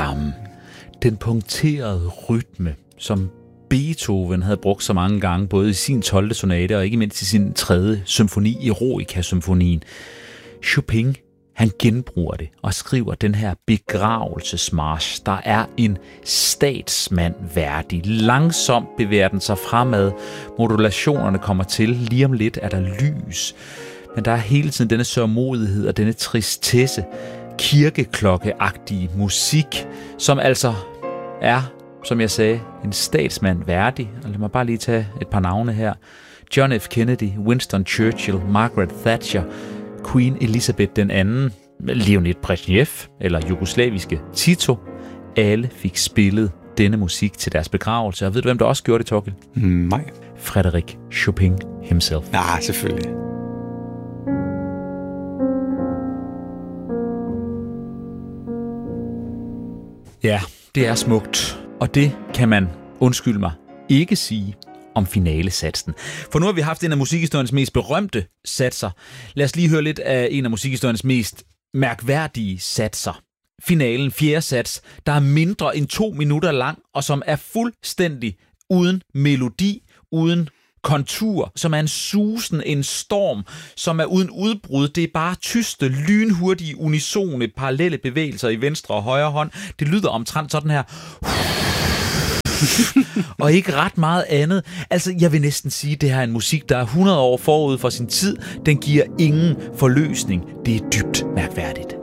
Dame. Den punkterede rytme, som Beethoven havde brugt så mange gange, både i sin 12. sonate og ikke mindst i sin 3. symfoni, Eroica-symfonien. Chopin, han genbruger det og skriver den her begravelsesmarch, der er en statsmand værdig. Langsomt bevæger den sig fremad. Modulationerne kommer til. Lige om lidt er der lys. Men der er hele tiden denne sørgmodighed og denne tristesse, kirkeklokkeagtige musik, som altså er, som jeg sagde, en statsmand værdig. Og lad mig bare lige tage et par navne her. John F. Kennedy, Winston Churchill, Margaret Thatcher, Queen Elizabeth II, Leonid Brezhnev eller jugoslaviske Tito. Alle fik spillet denne musik til deres begravelse. Og ved du, hvem der også gjorde det, Torkild? Nej. Frédéric Chopin himself. Ja, selvfølgelig. Ja, det er smukt. Og det kan man, undskyld mig, ikke sige om finalesatsen. For nu har vi haft en af musikhistoriens mest berømte satser. Lad os lige høre lidt af en af musikhistoriens mest mærkværdige satser. Finalen, 4. sats, der er mindre end 2 minutter lang, og som er fuldstændig uden melodi, uden kontur, som er en susen, en storm, som er uden udbrud. Det er bare tyste, lynhurtige, unisone, parallelle bevægelser i venstre og højre hånd. Det lyder omtrent sådan her. Og ikke ret meget andet. Altså, jeg vil næsten sige, at det her er en musik, der er 100 år forud for sin tid. Den giver ingen forløsning. Det er dybt mærkværdigt.